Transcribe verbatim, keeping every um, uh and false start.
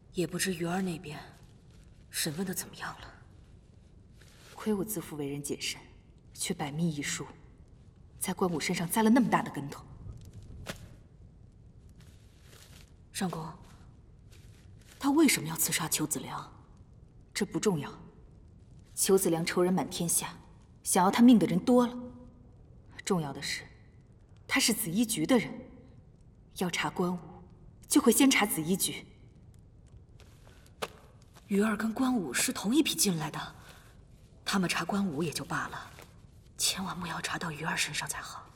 也不知鱼儿那边审问的怎么样了。 亏我自负为人谨慎，却百密一疏，在关武身上栽了那么大的跟头。 上公，他为什么要刺杀邱子良？ 这不重要。邱子良仇人满天下，想要他命的人多了。重要的是，他是紫衣局的人，要查关武，就会先查紫衣局。 鱼儿跟关武是同一批进来的，他们查关武也就罢了，千万不要查到鱼儿身上才好。